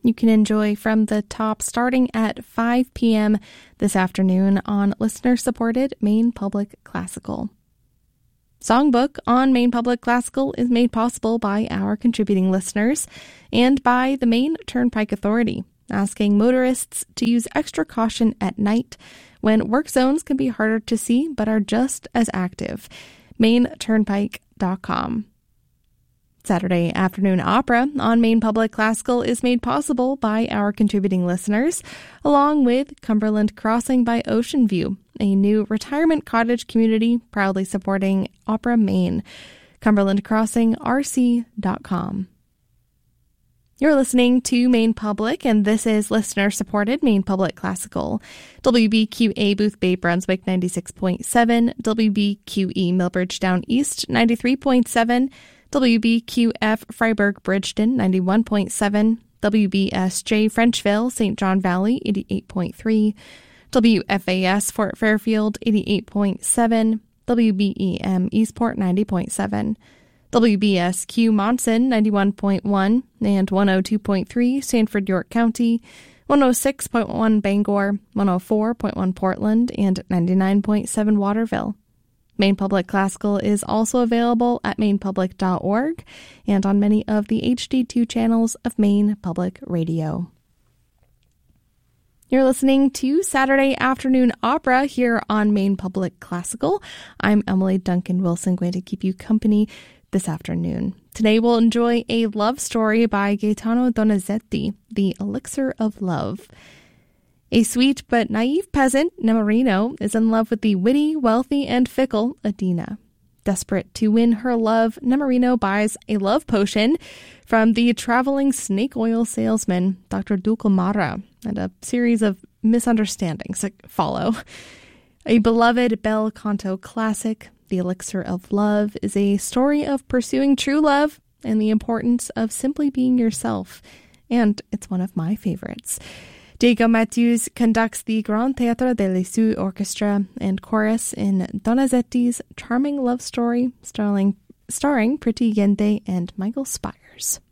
you can enjoy from the top starting at 5 p.m. this afternoon on listener-supported Maine Public Classical. Songbook on Maine Public Classical is made possible by our contributing listeners and by the Maine Turnpike Authority, asking motorists to use extra caution at night when work zones can be harder to see but are just as active. MaineTurnpike.com. Saturday Afternoon Opera on Maine Public Classical is made possible by our contributing listeners, along with Cumberland Crossing by Ocean View, a new retirement cottage community proudly supporting Opera Maine. CumberlandCrossingRC.com. You're listening to Maine Public, and this is listener-supported Maine Public Classical. WBQA Booth Bay Brunswick 96.7, WBQE Millbridge Down East 93.7, WBQF Freiburg Bridgeton 91.7, WBSJ Frenchville St. John Valley 88.3, WFAS Fort Fairfield 88.7, WBEM Eastport 90.7, WBSQ Monson 91.1 and 102.3 Sanford York County, 106.1 Bangor, 104.1 Portland, and 99.7 Waterville. Maine Public Classical is also available at mainepublic.org and on many of the HD2 channels of Maine Public Radio. You're listening to Saturday Afternoon Opera here on Maine Public Classical. I'm Emily Duncan Wilson, going to keep you company this afternoon. Today we'll enjoy a love story by Gaetano Donizetti, The Elixir of Love. A sweet but naive peasant, Nemorino, is in love with the witty, wealthy, and fickle Adina. Desperate to win her love, Nemorino buys a love potion from the traveling snake oil salesman, Dr. Dulcamara, and a series of misunderstandings follow. A beloved bel canto classic, The Elixir of Love, is a story of pursuing true love and the importance of simply being yourself, and it's one of my favorites. Diego Matthews conducts the Grand Théâtre de l'Issue Orchestra and Chorus in Donizetti's charming love story starring Priti Yende and Michael Spires.